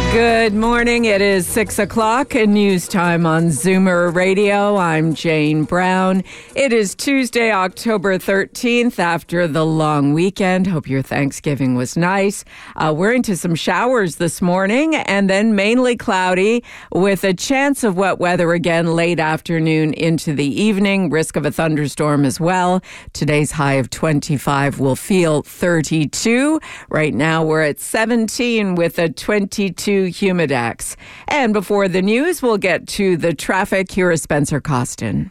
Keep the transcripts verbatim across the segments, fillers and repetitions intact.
Good morning. It is six o'clock and news time on Zoomer Radio. I'm Jane Brown. It is Tuesday, October thirteenth after the long weekend. Hope your Thanksgiving was nice. Uh, we're into some showers this morning and then mainly cloudy with a chance of wet weather again late afternoon into the evening. Risk of a thunderstorm as well. Today's high of twenty-five will feel thirty-two. Right now we're at seventeen with a twenty-two Humidex. And before the news, we'll get to the traffic. Here is Spencer Costin.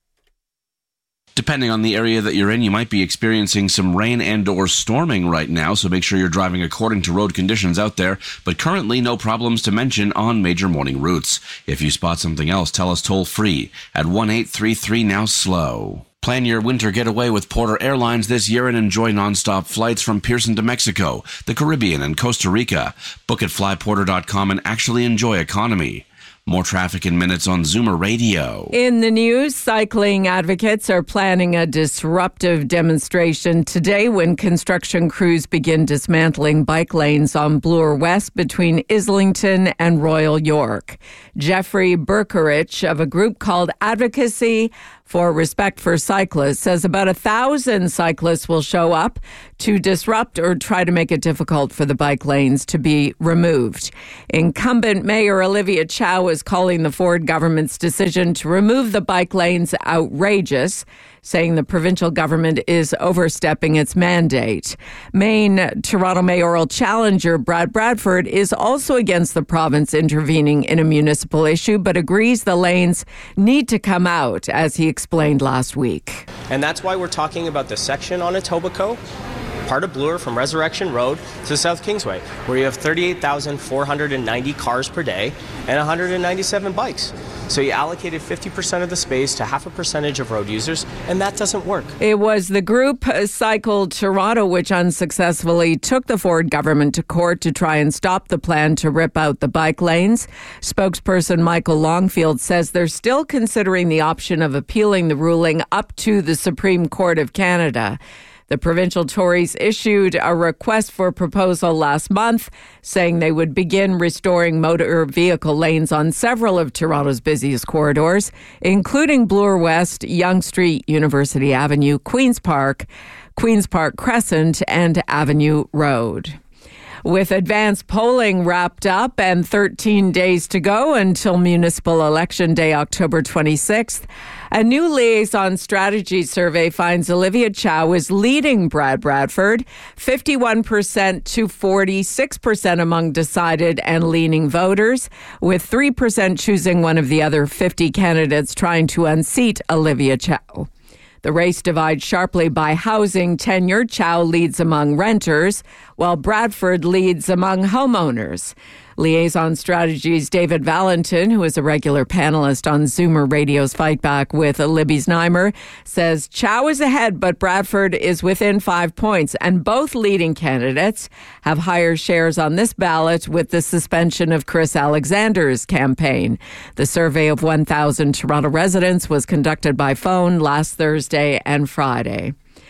Depending on the area that you're in, you might be experiencing some rain and or storming right now, so make sure you're driving according to road conditions out there. But currently, no problems to mention on major morning routes. If you spot something else, tell us toll-free at one eight three three now slow. Plan your winter getaway with Porter Airlines this year and enjoy nonstop flights from Pearson to Mexico, the Caribbean, and Costa Rica. Book at fly porter dot com and actually enjoy economy. More traffic in minutes on Zoomer Radio. In the news, cycling advocates are planning a disruptive demonstration today when construction crews begin dismantling bike lanes on Bloor West between Islington and Royal York. Jeffrey Berkerich of a group called Advocacy for Respect for Cyclists says about a thousand cyclists will show up to disrupt or try to make it difficult for the bike lanes to be removed. Incumbent Mayor Olivia Chow is calling the Ford government's decision to remove the bike lanes outrageous, saying the provincial government is overstepping its mandate. Maine Toronto mayoral challenger Brad Bradford is also against the province intervening in a municipal issue, but agrees the lanes need to come out, as he explained last week. And that's why we're talking about the section on Etobicoke, part of Bloor from Resurrection Road to South Kingsway, where you have thirty-eight thousand four hundred ninety cars per day and one hundred ninety-seven bikes. So you allocated fifty percent of the space to half a percentage of road users, and that doesn't work. It was the group Cycle Toronto which unsuccessfully took the Ford government to court to try and stop the plan to rip out the bike lanes. Spokesperson Michael Longfield says they're still considering the option of appealing the ruling up to the Supreme Court of Canada. The provincial Tories issued a request for proposal last month, saying they would begin restoring motor vehicle lanes on several of Toronto's busiest corridors, including Bloor West, Yonge Street, University Avenue, Queen's Park, Queen's Park Crescent, and Avenue Road. With advanced polling wrapped up and thirteen days to go until Municipal Election Day, October twenty-sixth, a new liaison strategy survey finds Olivia Chow is leading Brad Bradford, fifty-one percent to forty-six percent among decided and leaning voters, with three percent choosing one of the other fifty candidates trying to unseat Olivia Chow. The race divides sharply by housing tenure. Chow leads among renters, while Bradford leads among homeowners. Liaison Strategies' David Valentin, who is a regular panelist on Zoomer Radio's Fight Back with Libby Znaimer, says Chow is ahead, but Bradford is within five points. And both leading candidates have higher shares on this ballot with the suspension of Chris Alexander's campaign. The survey of one thousand Toronto residents was conducted by phone last Thursday and Friday.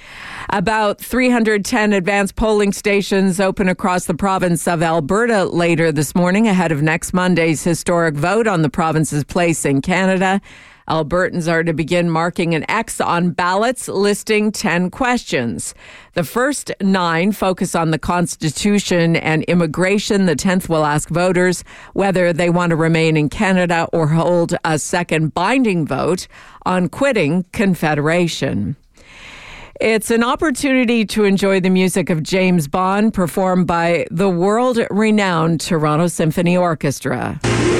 About three hundred ten advanced polling stations open across the province of Alberta later this morning ahead of next Monday's historic vote on the province's place in Canada. Albertans are to begin marking an X on ballots listing ten questions. The first nine focus on the Constitution and immigration. The tenth will ask voters whether they want to remain in Canada or hold a second binding vote on quitting Confederation. It's an opportunity to enjoy the music of James Bond performed by the world-renowned Toronto Symphony Orchestra.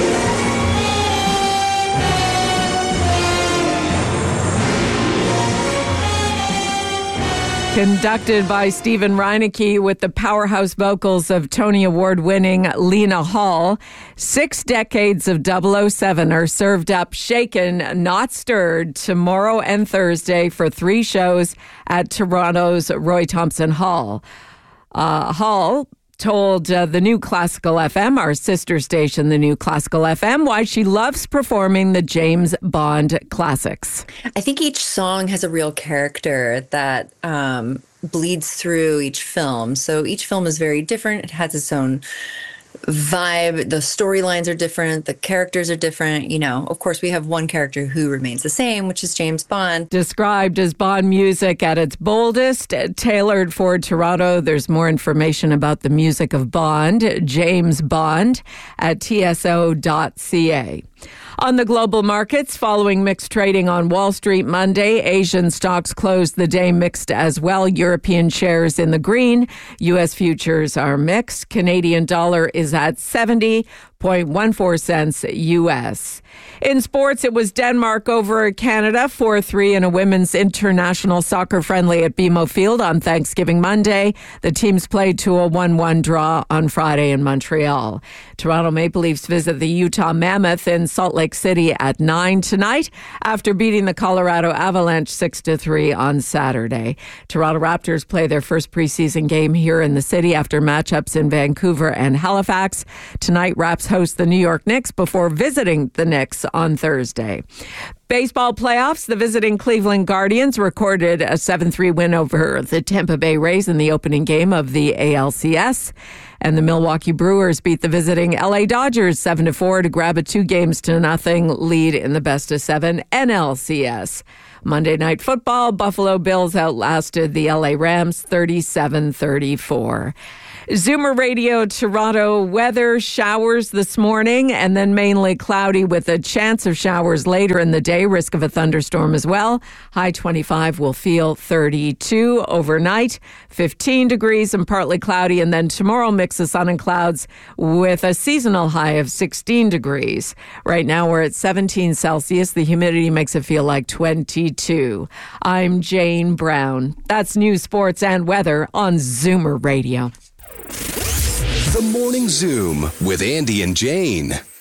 Conducted by Stephen Reinecke with the powerhouse vocals of Tony Award-winning Lena Hall, six decades of double oh seven are served up shaken, not stirred, tomorrow and Thursday for three shows at Toronto's Roy Thomson Hall. Uh, Hall told uh, the New Classical F M, our sister station, the New Classical F M, why she loves performing the James Bond classics. I think each song has a real character that um, bleeds through each film. So each film is very different. It has its own vibe. The storylines are different. The characters are different. You know, of course, we have one character who remains the same, which is James Bond. Described as Bond music at its boldest, tailored for Toronto. There's more information about the music of Bond, James Bond, at T S O dot C A. On the global markets, following mixed trading on Wall Street Monday, Asian stocks closed the day mixed as well. European shares in the green. U S futures are mixed. Canadian dollar is at seventy point one four cents U S. In sports, it was Denmark over Canada, four three in a women's international soccer friendly at B M O Field on Thanksgiving Monday. The teams played to a one one draw on Friday in Montreal. Toronto Maple Leafs visit the Utah Mammoth in Salt Lake City at nine tonight after beating the Colorado Avalanche six to three on Saturday. Toronto Raptors play their first preseason game here in the city after matchups in Vancouver and Halifax. Tonight, Raps host the New York Knicks before visiting the Knicks on Thursday. Baseball playoffs, the visiting Cleveland Guardians recorded a seven three win over the Tampa Bay Rays in the opening game of the A L C S. And the Milwaukee Brewers beat the visiting L A Dodgers seven to four to grab a two games to nothing lead in the best of seven N L C S. Monday Night Football, Buffalo Bills outlasted the L A Rams thirty-seven thirty-four. Zoomer Radio Toronto weather, showers this morning and then mainly cloudy with a chance of showers later in the day, risk of a thunderstorm as well. High twenty-five will feel thirty-two overnight, fifteen degrees and partly cloudy. And then tomorrow mix of sun and clouds with a seasonal high of sixteen degrees. Right now we're at seventeen Celsius. The humidity makes it feel like twenty-two. I'm Jane Brown. That's news, sports and weather on Zoomer Radio. The Morning Zoom with Andy and Jane.